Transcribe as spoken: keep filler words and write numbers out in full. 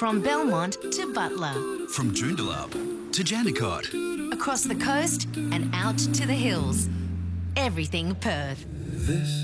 From Belmont to Butler, From Joondalup to Jandakot. across the coast and out to the hills. Everything Perth. This